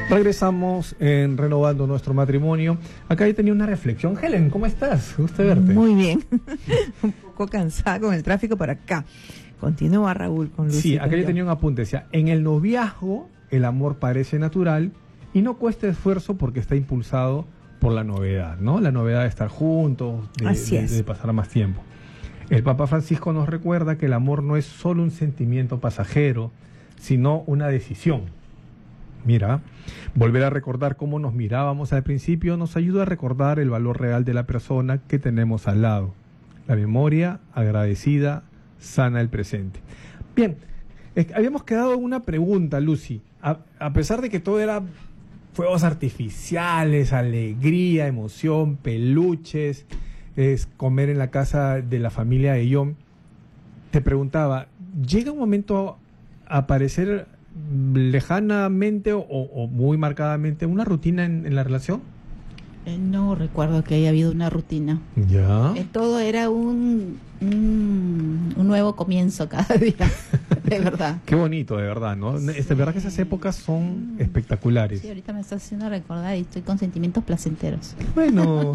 Regresamos en Renovando Nuestro Matrimonio. Acá yo tenía una reflexión. Helen, ¿cómo estás? Gusto verte. Muy bien. Un poco cansada con el tráfico por acá. Continúa, Raúl, con Lucy. Sí, acá yo tenía un apunte. Decía, en el noviazgo el amor parece natural y no cuesta esfuerzo porque está impulsado por la novedad, ¿no? La novedad de estar juntos, de pasar más tiempo. El Papa Francisco nos recuerda que el amor no es solo un sentimiento pasajero, sino una decisión. Mira, volver a recordar cómo nos mirábamos al principio nos ayuda a recordar el valor real de la persona que tenemos al lado. La memoria agradecida sana el presente. Bien, habíamos quedado en una pregunta, Lucy. A pesar de que todo era fuegos artificiales, alegría, emoción, peluches, es comer en la casa de la familia de John, te preguntaba, ¿llega un momento a aparecer lejanamente o muy marcadamente una rutina en la relación? No recuerdo que haya habido una rutina. Ya. Todo era un nuevo comienzo cada día, de verdad. Qué bonito, de verdad, ¿no? De verdad que esas épocas son espectaculares. Sí, ahorita me está haciendo recordar y estoy con sentimientos placenteros. Bueno.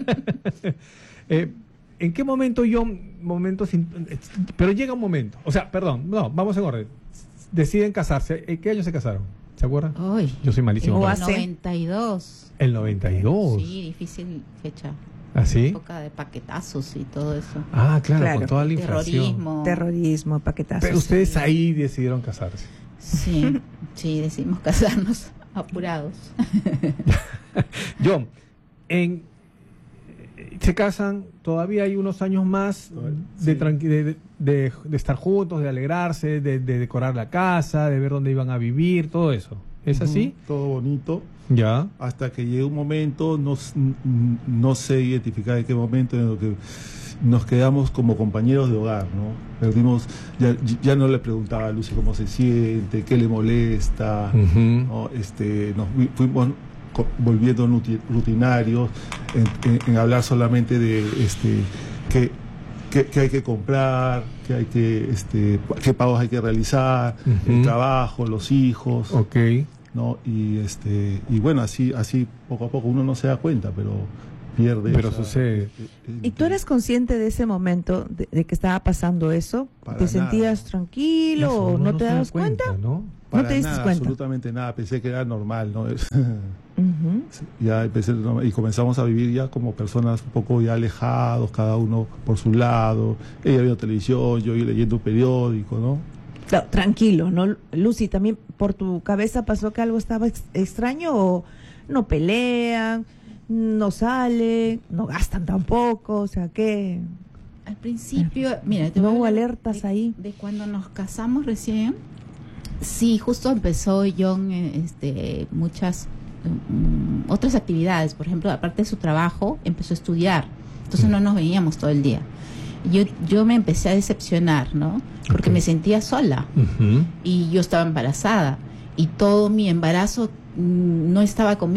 ¿En qué momento pero llega un momento, o sea, perdón, no, vamos en orden. Deciden casarse. ¿En qué año se casaron? ¿Se acuerdan? Ay, yo soy malísimo. El 92. El 92. Sí, difícil fecha. ¿Ah, sí? Época de paquetazos y todo eso. Ah, claro, con toda la inflación. Terrorismo, paquetazos. Pero ustedes ahí decidieron casarse. Sí, sí, decidimos casarnos apurados. John, se casan, todavía hay unos años más de estar juntos, de alegrarse, de decorar la casa, de ver dónde iban a vivir, todo eso. ¿Es así? Todo bonito. Ya. Hasta que llega un momento, no sé identificar en qué momento, en el que nos quedamos como compañeros de hogar, ¿no? Perdimos, ya no le preguntaba a Lucy cómo se siente, qué le molesta, ¿no? Nos fuimos volviendo rutinarios en hablar solamente de qué hay que comprar, qué pagos hay que realizar, el trabajo, los hijos, ¿no? Y bueno, así poco a poco uno no se da cuenta, pero pierde. Pero sucede. ¿Y tú eres consciente de ese momento, de que estaba pasando eso? ¿Te sentías tranquilo o no te dabas cuenta? ¿No? ¿No te diste cuenta? Absolutamente nada, pensé que era normal, ¿no? Ya empecé, y comenzamos a vivir ya como personas un poco ya alejados, cada uno por su lado. Ella viendo televisión, yo leyendo un periódico, ¿no? Claro, tranquilo, ¿no? Lucy, ¿también por tu cabeza pasó que algo estaba extraño o no pelean, no salen, no gastan tampoco? O sea, ¿qué? Al principio, mira, ¿no hubo alertas ahí? De cuando nos casamos recién, sí, justo empezó John muchas otras actividades. Por ejemplo, aparte de su trabajo, empezó a estudiar. Entonces no nos veíamos todo el día. Yo me empecé a decepcionar, ¿no? Porque me sentía sola. Y yo estaba embarazada. Y todo mi embarazo no estaba conmigo.